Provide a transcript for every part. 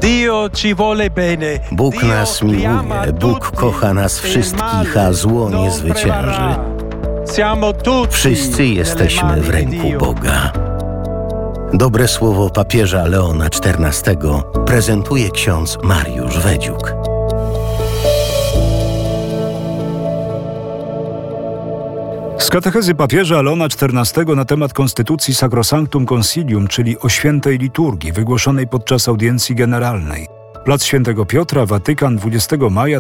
Bóg nas miłuje, Bóg kocha nas wszystkich, a zło nie zwycięży. Wszyscy jesteśmy w ręku Boga. Dobre słowo papieża Leona XIV prezentuje ksiądz Mariusz Wedziuk. Z katechezy papieża Leona XIV na temat konstytucji Sacrosanctum Concilium, czyli o świętej liturgii, wygłoszonej podczas audiencji generalnej. Plac Świętego Piotra, Watykan, 20 maja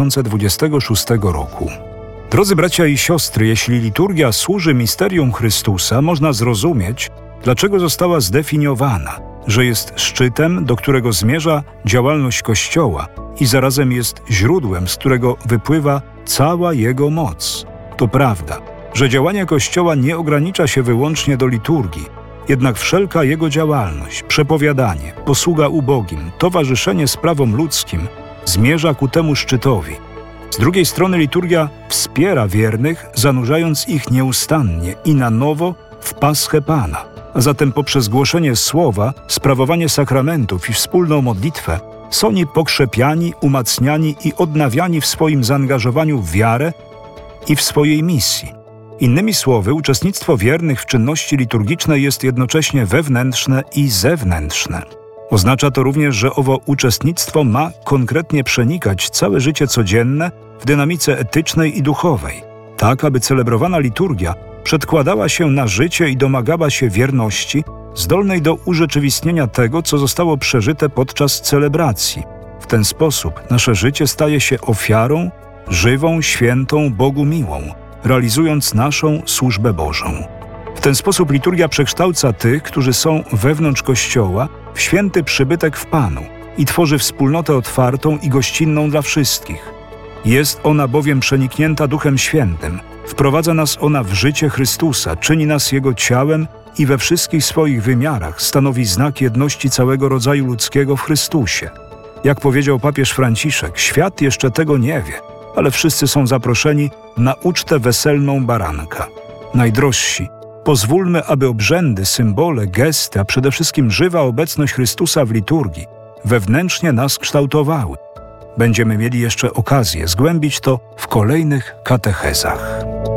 2026 roku. Drodzy bracia i siostry, jeśli liturgia służy misterium Chrystusa, można zrozumieć, dlaczego została zdefiniowana, że jest szczytem, do którego zmierza działalność Kościoła i zarazem jest źródłem, z którego wypływa cała jego moc. To prawda, że działanie Kościoła nie ogranicza się wyłącznie do liturgii, jednak wszelka jego działalność, przepowiadanie, posługa ubogim, towarzyszenie sprawom ludzkim zmierza ku temu szczytowi. Z drugiej strony liturgia wspiera wiernych, zanurzając ich nieustannie i na nowo w paschę Pana, a zatem poprzez głoszenie słowa, sprawowanie sakramentów i wspólną modlitwę są oni pokrzepiani, umacniani i odnawiani w swoim zaangażowaniu w wiarę i w swojej misji. Innymi słowy, uczestnictwo wiernych w czynności liturgicznej jest jednocześnie wewnętrzne i zewnętrzne. Oznacza to również, że owo uczestnictwo ma konkretnie przenikać całe życie codzienne w dynamice etycznej i duchowej, tak aby celebrowana liturgia przedkładała się na życie i domagała się wierności, zdolnej do urzeczywistnienia tego, co zostało przeżyte podczas celebracji. W ten sposób nasze życie staje się ofiarą, żywą, świętą, Bogu miłą, realizując naszą służbę Bożą. W ten sposób liturgia przekształca tych, którzy są wewnątrz Kościoła, w święty przybytek w Panu i tworzy wspólnotę otwartą i gościnną dla wszystkich. Jest ona bowiem przeniknięta Duchem Świętym, wprowadza nas ona w życie Chrystusa, czyni nas Jego ciałem i we wszystkich swoich wymiarach stanowi znak jedności całego rodzaju ludzkiego w Chrystusie. Jak powiedział papież Franciszek, świat jeszcze tego nie wie, ale wszyscy są zaproszeni na ucztę weselną baranka. Najdrożsi, pozwólmy, aby obrzędy, symbole, gesty, a przede wszystkim żywa obecność Chrystusa w liturgii wewnętrznie nas kształtowały. Będziemy mieli jeszcze okazję zgłębić to w kolejnych katechezach.